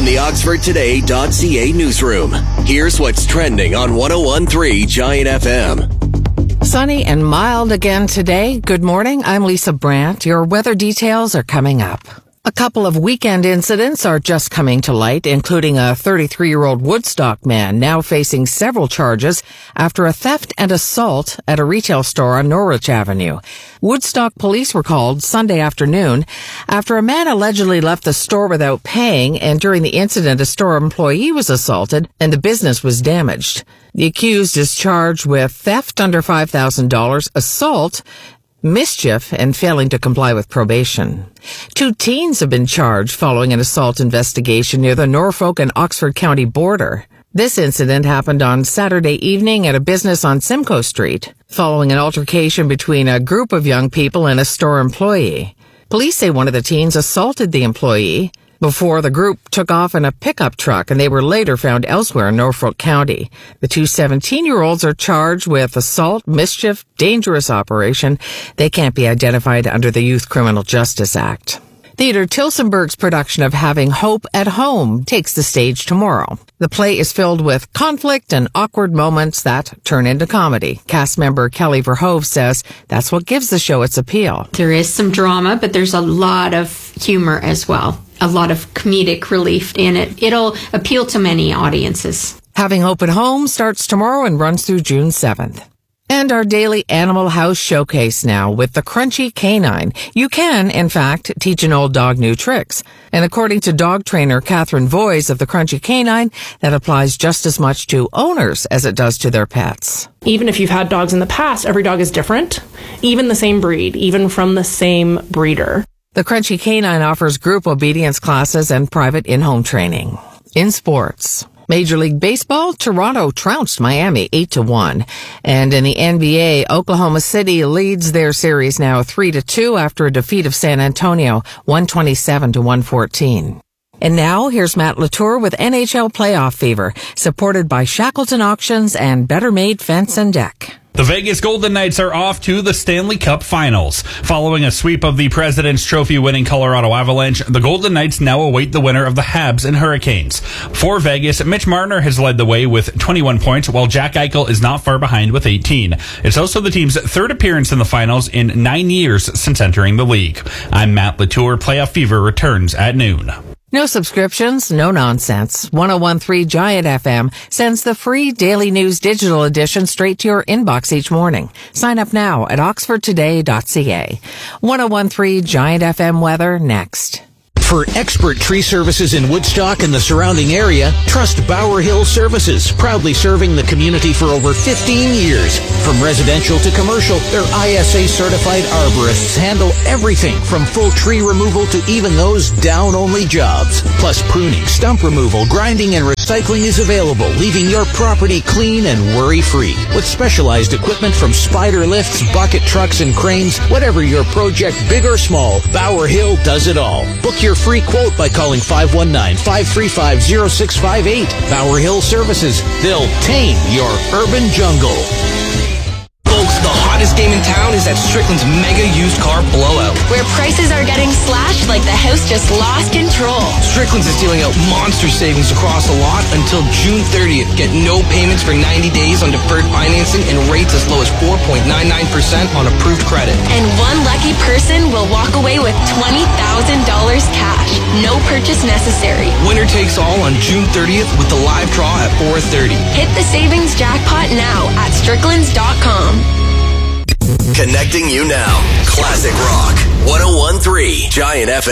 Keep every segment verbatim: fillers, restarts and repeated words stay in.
the Oxford Today dot C A newsroom. Here's what's trending on one oh one point three Giant F M. Sunny and mild again today. Good morning. I'm Lisa Brandt. Your weather details are coming up. A couple of weekend incidents are just coming to light, including a thirty-three-year-old Woodstock man now facing several charges after a theft and assault at a retail store on Norwich Avenue. Woodstock police were called Sunday afternoon after a man allegedly left the store without paying, and during the incident, a store employee was assaulted and the business was damaged. The accused is charged with theft under five thousand dollars, assault, mischief, and failing to comply with probation. Two teens have been charged following an assault investigation near the Norfolk and Oxford County border. This incident happened on Saturday evening at a business on Simcoe Street, following an altercation between a group of young people and a store employee. Police say one of the teens assaulted the employee before the group took off in a pickup truck, and they were later found elsewhere in Norfolk County. The two seventeen-year-olds are charged with assault, mischief, dangerous operation. They can't be identified under the Youth Criminal Justice Act. Theatre Tilsonburg's production of Having Hope at Home takes the stage tomorrow. The play is filled with conflict and awkward moments that turn into comedy. Cast member Kelly Verhove says that's what gives the show its appeal. There is some drama, but there's a lot of humor as well. A lot of comedic relief in it. It'll appeal to many audiences. Having Hope at Home starts tomorrow and runs through June seventh. And our daily Animal House showcase now with the Crunchy Canine. You can, in fact, teach an old dog new tricks. And according to dog trainer Catherine Voice of the Crunchy Canine, that applies just as much to owners as it does to their pets. Even if you've had dogs in the past, every dog is different. Even the same breed, even from the same breeder. The Crunchy Canine offers group obedience classes and private in-home training. In sports, Major League Baseball, Toronto trounced Miami eight to one. And in the N B A, Oklahoma City leads their series now three to two after a defeat of San Antonio, one twenty-seven to one fourteen. And now, here's Matt Latour with N H L Playoff Fever, supported by Shackleton Auctions and Better Made Fence and Deck. The Vegas Golden Knights are off to the Stanley Cup Finals. Following a sweep of the President's Trophy-winning Colorado Avalanche, the Golden Knights now await the winner of the Habs and Hurricanes. For Vegas, Mitch Marner has led the way with twenty-one points, while Jack Eichel is not far behind with eighteen. It's also the team's third appearance in the finals in nine years since entering the league. I'm Matt Latour. Playoff Fever returns at noon. No subscriptions, no nonsense. one oh one point three Giant F M sends the free Daily News digital edition straight to your inbox each morning. Sign up now at oxford today dot c a. one oh one point three Giant F M weather next. For expert tree services in Woodstock and the surrounding area, trust Bower Hill Services, proudly serving the community for over fifteen years. From residential to commercial, their I S A-certified arborists handle everything from full tree removal to even those down-only jobs. Plus, pruning, stump removal, grinding, and recycling is available, leaving your property clean and worry-free. With specialized equipment from spider lifts, bucket trucks, and cranes, whatever your project, big or small, Bower Hill does it all. Book your free quote by calling five one nine, five three five, zero six five eight. Bower Hill Services. They'll tame your urban jungle. Folks, the hottest game in town is at Strickland's Mega Used Car Blowout, where prices are getting slashed like the house just lost control. Strickland's is dealing out monster savings across the lot until June thirtieth. Get no payments for ninety days on deferred financing and rates as low as four point nine nine percent on approved credit. And one lucky person will walk away with twenty thousand dollars cash. No purchase necessary. Winner takes all on June thirtieth with the live draw at four thirty. Hit the savings jackpot now at stricklands dot com. Connecting you now. Classic Rock. one oh one point three Giant F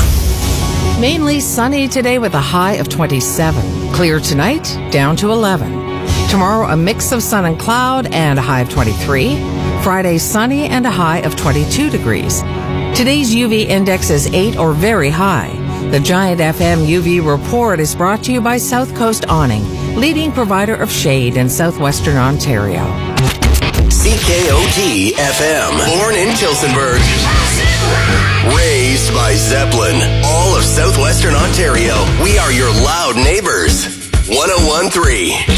M. Mainly sunny today with a high of twenty-seven. Clear tonight, down to eleven. Tomorrow, a mix of sun and cloud and a high of twenty-three. Friday, sunny and a high of twenty-two degrees. Today's U V index is eight or very high. The Giant F M U V report is brought to you by South Coast Awning, leading provider of shade in southwestern Ontario. C K O T F M. Born in Tilsonburg. Raised by Zeppelin. All of southwestern Ontario. We are your loud neighbors. one oh one point three